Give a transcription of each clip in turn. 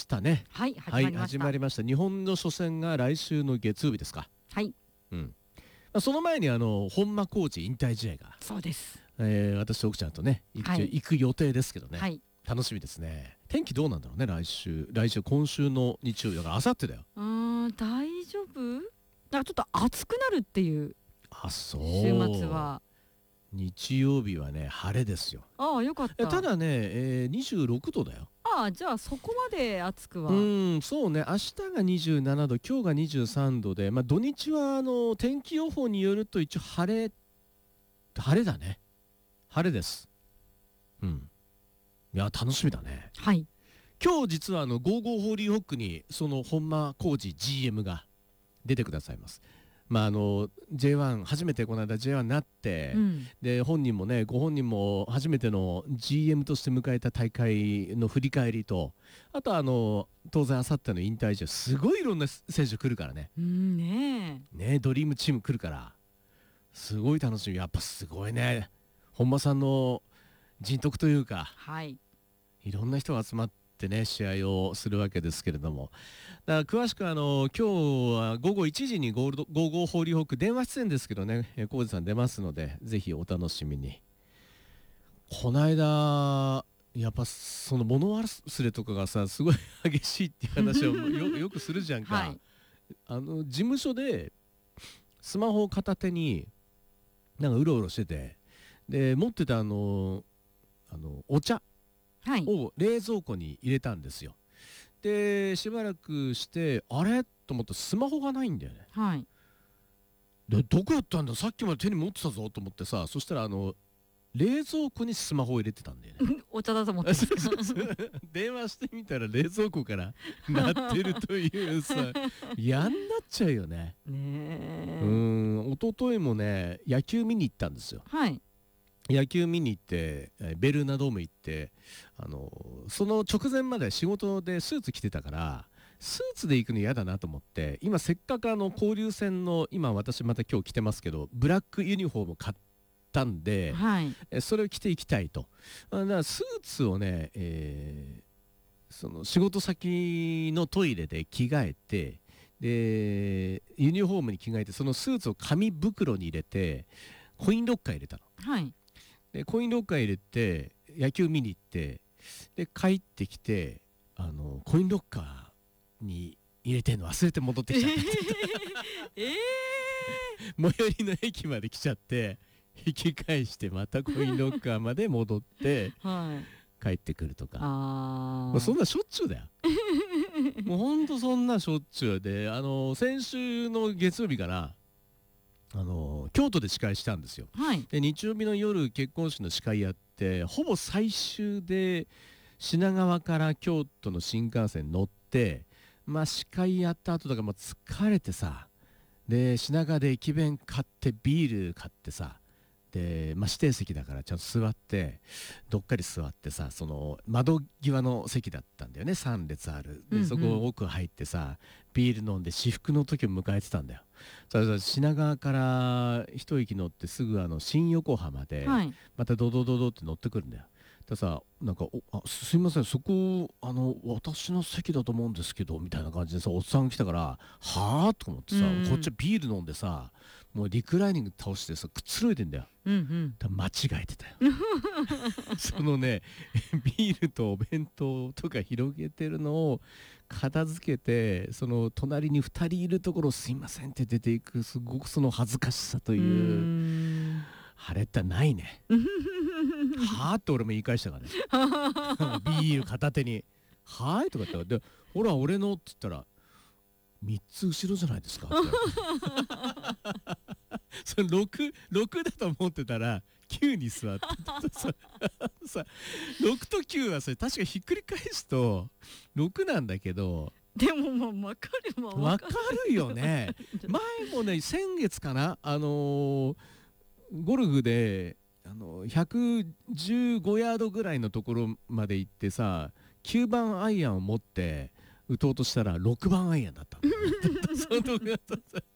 したね。 はい、 はい、始まりました。日本の初戦が来週の月曜日ですか。 はい、 その前に本間コーチ引退試合が、 そうです。 私と奥ちゃんとね行く予定ですけどね、 はい、 楽しみですね。天気どうなんだろうね、来週今週の日曜日だから、あさってだよ。 大丈夫？なんかちょっと暑くなるっていう。 そう、 週末は日曜日はね晴れですよ。 よかった。 ただね、26度だよ。 じゃあそこまで暑くは。 そうね、明日が27度、今日が23度で、土日は天気予報によると一応晴れだね。晴れです。いや楽しみだね。 はい。 今日実はゴーゴーホーリーホックにその本間浩二 GM が出てくださいます。J1 初めてこの間 J1 になって、でご本人も初めての GM として迎えた大会の振り返りと、あとは当然あさっての引退試合、すごいいろんな選手来るからね。ドリームチーム来るからすごい楽しみ。やっぱすごいね、本間さんの人徳というか、いろんな人が集まってね試合をするわけですけれども、だから詳しく今日は午後1時にゴーゴーホーリーホーク電話出演ですけどね、浩二さん出ますのでぜひお楽しみに。この間やっぱその物忘れとかがさすごい激しいっていう話をよくするじゃんか、事務所でスマホを片手になんかうろうろしてて、で持ってたお茶を冷蔵庫に入れたんですよ。でしばらくしてあれと思ってスマホがないんだよね。でどこやったんだ、さっきまで手に持ってたぞと思ってさ、そしたら冷蔵庫にスマホを入れてたんだよね。 お茶だと思って電話してみたら冷蔵庫から鳴ってるというさ嫌になっちゃうよね。一昨日もね野球見に行ったんですよ。野球見に行ってベルーナドーム行って、その直前まで仕事でスーツ着てたからスーツで行くの嫌だなと思って、今せっかく交流戦の私また今日着てますけどブラックユニフォーム買ったんで、それを着ていきたいと。だからスーツをね、その仕事先のトイレで着替えて、でユニフォームに着替えて、そのスーツを紙袋に入れてコインロッカー入れたの。でコインロッカー入れて野球見に行って、で帰ってきてコインロッカーに入れてんの忘れて戻ってきちゃった最寄りの駅まで来ちゃって引き返してまたコインロッカーまで戻って帰ってくるとか、そんなしょっちゅうだよもうほんとそんなしょっちゅうで、先週の月曜日から京都で司会したんですよ。で日曜日の夜結婚式の司会やって、ほぼ最終で品川から京都の新幹線乗って、司会やった後だからもう疲れてさ、で品川で駅弁買ってビール買ってさ、で、指定席だからちゃんと座ってどっかり座ってさ、その窓際の席だったんだよね、3列ある。でそこ奥入ってさビール飲んで至福の時を迎えてたんだよ。それ品川から一駅乗ってすぐ新横浜で、またドドドドって乗ってくるんだよ。でさ、なんかすいません、そこ私の席だと思うんですけどみたいな感じでさ、おっさん来たからはあと思ってさ、こっちはビール飲んでさ、もうリクライニング倒してさくつろいでんだよ。間違えてたよそのねビールとお弁当とか広げてるのを片付けて、その隣に2人いるところをすいませんって出ていく、すごくその恥ずかしさというあれってないねはあって俺も言い返したからねビール片手にはーいとか言ったら、でほら俺のって言ったら3つ後ろじゃないですかってそれ 6だと思ってたら9に座ってさ6と9はそれ確かひっくり返すと6なんだけど、 でも分かるよね前もね先月かな、ゴルフで115ヤードぐらいのところまで行ってさ、9番アイアンを持って打とうとしたら6番アイアンだったのその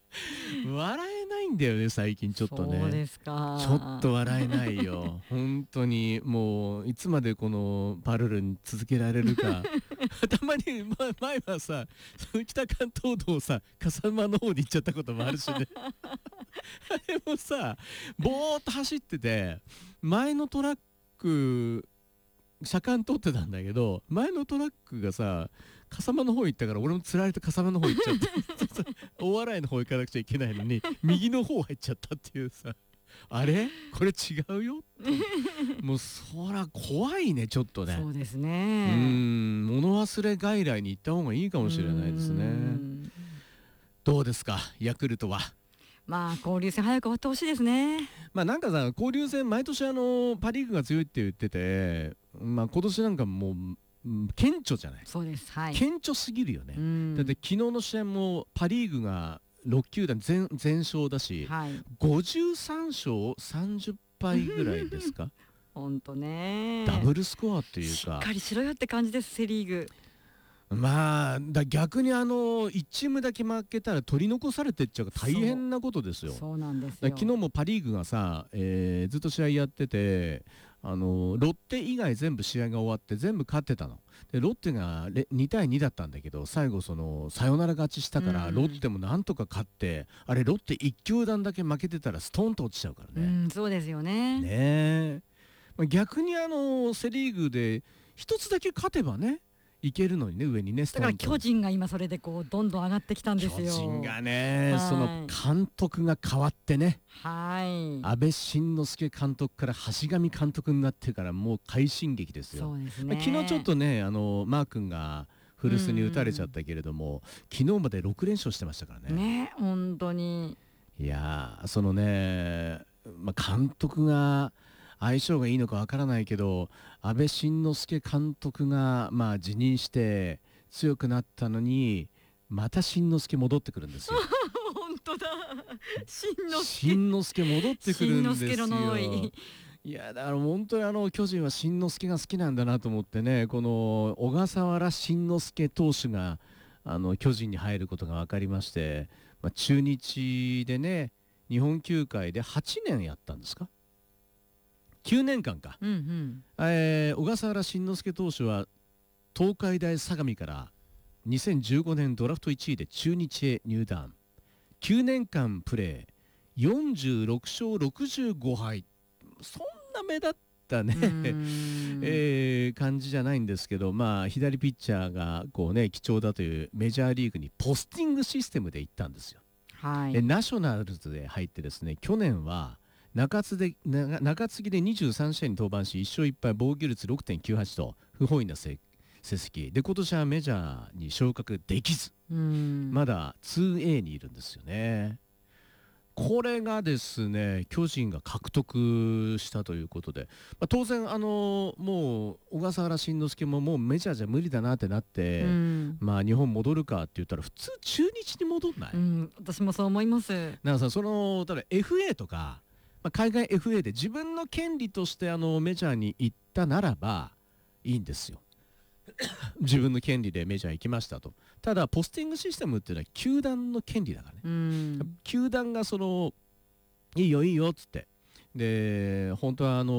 笑えないんだよね最近ちょっとね。 そうですか。 ちょっと笑えないよ本当に。もういつまでこのパルルに続けられるかたまに、前はさその北関東道をさ笠間の方に行っちゃったこともあるしねあれもさぼーっと走ってて前のトラック車間通ってたんだけど前のトラックがさ笠間の方行ったから俺もつられて笠間の方行っちゃって大洗の方行かなくちゃいけないのに右の方入っちゃったっていうさあれこれ違うよもうそら怖いねちょっとね。 そうですね。 物忘れ外来に行った方がいいかもしれないですね。どうですかヤクルトは。 まあ交流戦早く終わってほしいですね。 まあなんかさ交流戦毎年パ・リーグが強いって言ってて、まあ今年なんかもう顕著じゃない。 そうです、はい、 顕著すぎるよね。だって昨日の試合もパ・リーグが6球団全勝だし、はい、53勝30敗ぐらいですか本当ねダブルスコアっていうかしっかりしろよって感じですセ・リーグ。 まあ逆に1チームだけ負けたら取り残されてっちゃうから大変なことですよ。 そうなんですよ。 昨日もパ・リーグがさ、ずっと試合やっててロッテ以外全部試合が終わって全部勝ってたのでロッテが2対2だったんだけど最後サヨナラ勝ちしたから、ロッテもなんとか勝ってあれロッテ1球団だけ負けてたらストンと落ちちゃうからね。 そうですよね。 ねえ、逆にセ・リーグで一つだけ勝てばねいけるのにね上にね。 だから巨人が今それでこうどんどん上がってきたんですよ。 巨人がね、その監督が変わってね、はい、安倍晋之助監督から橋上監督になってからもう快進撃ですよ。そうですね。昨日ちょっとねマー君が古巣に打たれちゃったけれども、昨日まで6連勝してましたからね。 ね本当に。 いやそのね、監督が相性がいいのかわからないけど安倍晋之助監督が辞任して強くなったのにまた晋之助戻ってくるんですよ本当だ晋之助戻ってくるんですよ。いやだから本当に巨人は晋之助が好きなんだなと思ってね、この小笠原慎之介投手が巨人に入ることが分かりまして、中日でね日本球界で8年やったんですか9年間か、小笠原慎之介投手は東海大相模から2015年ドラフト1位で中日へ入団。9年間プレー46勝65敗、そんな目立ったね感じじゃないんですけど、左ピッチャーがこうね貴重だというメジャーリーグにポスティングシステムで行ったんですよ。はい、ナショナルズで入ってですね、去年は中継ぎで23試合に登板し1勝1敗防御率 6.98 と不本意な成績で今年はメジャーに昇格できずまだ 2A にいるんですよね。これがですね巨人が獲得したということで、当然もう小笠原慎之介ももうメジャーじゃ無理だなってなって、日本戻るかって言ったら普通中日に戻んない、 私もそう思います。 なんかさ例えば FA とか海外 FA で自分の権利としてメジャーに行ったならばいいんですよ自分の権利でメジャー行きましたと。ただポスティングシステムっていうのは球団の権利だからね、球団がいいよいいよっつってで本当は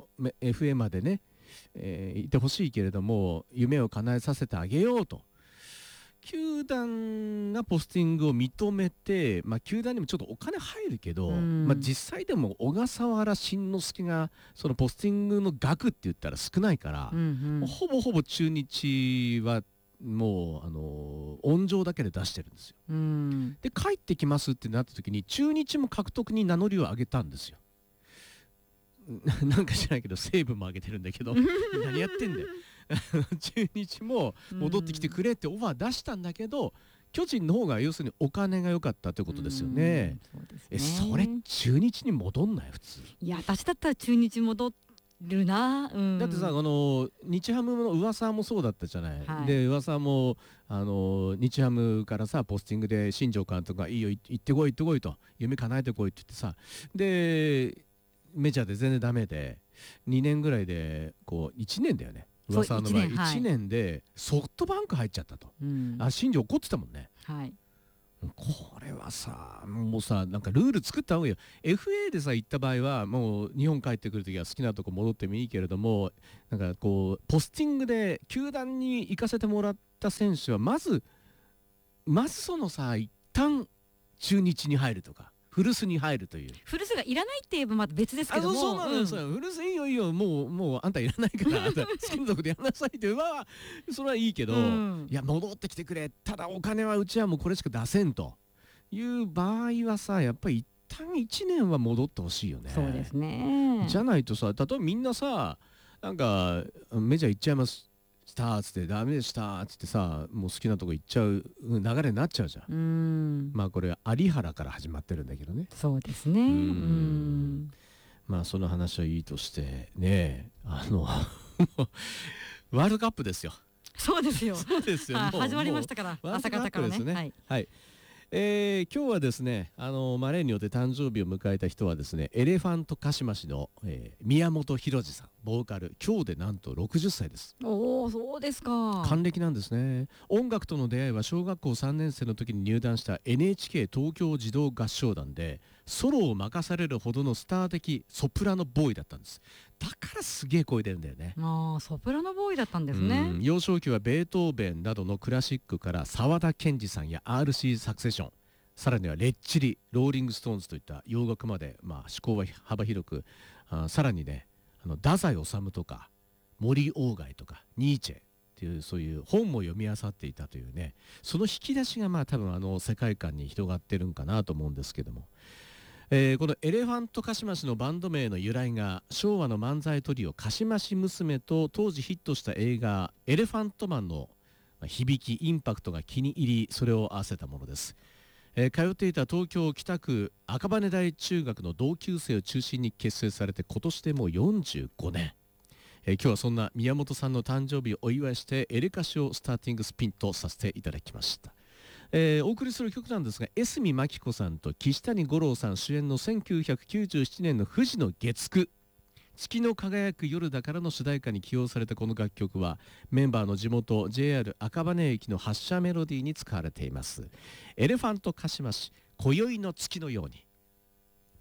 FA までね、いてほしいけれども夢を叶えさせてあげようと球団がポスティングを認めて、球団にもちょっとお金入るけど、実際でも小笠原慎之介がそのポスティングの額って言ったら少ないから、ほぼほぼ中日はもう温情だけで出してるんですよ。で帰ってきますってなった時に中日も獲得に名乗りを上げたんですよ。なんか知らないけど西武も上げてるんだけど何やってんだよ中日も戻ってきてくれってオファー出したんだけど巨人の方が要するにお金が良かったってことですよね。それ中日に戻んない普通。 いや私だったら中日戻るな、 だってさ日ハムの噂もそうだったじゃない、で噂も日ハムからさポスティングで新庄監督がいいよ行ってこい行ってこいと夢叶えてこいって言ってさでメジャーで全然ダメで2年ぐらいでこう1年だよね噂の場合1年でソフトバンク入っちゃったと、新庄怒ってたもんね。 これはさ、もうさ、なんかルール作った方がいいよ。 FA でさ行った場合はもう日本帰ってくるときは好きなとこ戻ってもいいけれども、なんかこうポスティングで球団に行かせてもらった選手はまずそのさ、一旦中日に入るとか古巣に入るという。 古巣がいらないって言えばまた別ですけども、 そうなんですよ、古巣いいよいいよ、もうあんたいらないからあんた好きなとこでやんなさいって言えばそれはいいけど、いや戻ってきてくれ、ただお金はうちはもうこれしか出せんという場合はさ、やっぱり一旦1年は戻ってほしいよね。 そうですね。 じゃないとさ、例えばみんなさ、なんかメジャー行っちゃいますしたっつって、ダメでしたっつってさ、もう好きなとこ行っちゃう流れになっちゃうじゃん。まあこれ有原から始まってるんだけどね。 そうですね。 まあその話はいいとしてね、ワールドカップですよ。 そうですよ。 そうですよ。 始まりましたから、朝方からね。 はい。今日はですね、例によって誕生日を迎えた人はですね、エレファントカシマシの、宮本浩次さん、ボーカル。今日でなんと60歳です。 おお、そうですか。 還暦なんですね。音楽との出会いは小学校3年生の時に入団した NHK 東京児童合唱団で、ソロを任されるほどのスター的ソプラノボーイだったんです。だからすげえ声出るんだよね。 ソプラノボーイだったんですね。 幼少期はベートーベンなどのクラシックから沢田研二さんや RC サクセション、さらにはレッチリ、ローリングストーンズといった洋楽まで、まあ、思考は幅広く、さらにね、太宰治とか森鴎外とかニーチェっていう、そういう本も読み漁っていたというね、その引き出しがまあ多分世界観に広がってるんかなと思うんですけども、このエレファントカシマシのバンド名の由来が昭和の漫才トリオカシマシ娘と当時ヒットした映画エレファントマンの響きインパクトが気に入り、それを合わせたものです。通っていた東京北区赤羽台中学の同級生を中心に結成されて今年でもう45年。今日はそんな宮本さんの誕生日をお祝いしてエレカシをスターティングスピンとさせていただきました。お送りする曲なんですが、江角真紀子さんと岸谷五郎さん主演の1997年の富士の月9、月の輝く夜だからの主題歌に起用されたこの楽曲は、メンバーの地元 JR 赤羽駅の発車メロディーに使われています。エレファントカシマシ、今宵の月のように。